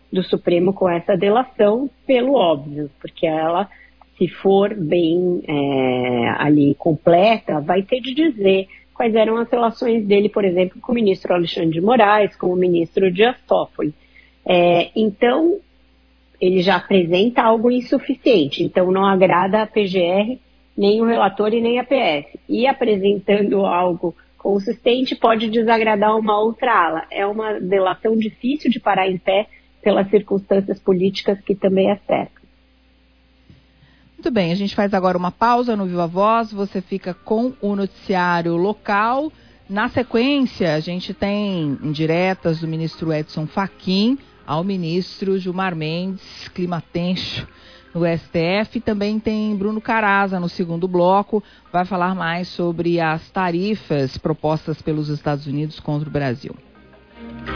do Supremo com essa delação, pelo óbvio, porque ela, se for bem ali completa, vai ter de dizer quais eram as relações dele, por exemplo, com o ministro Alexandre de Moraes, com o ministro Dias Toffoli. Então, ele já apresenta algo insuficiente, então não agrada a PGR, nem o relator e nem a PF. E apresentando algo consistente pode desagradar uma outra ala. É uma delação difícil de parar em pé pelas circunstâncias políticas que também a cercam. Muito bem, a gente faz agora uma pausa no Viva Voz, você fica com o noticiário local. Na sequência, a gente tem indiretas do ministro Edson Fachin ao ministro Gilmar Mendes, clima tenso no STF. Também tem Bruno Caraza no segundo bloco, vai falar mais sobre as tarifas propostas pelos Estados Unidos contra o Brasil.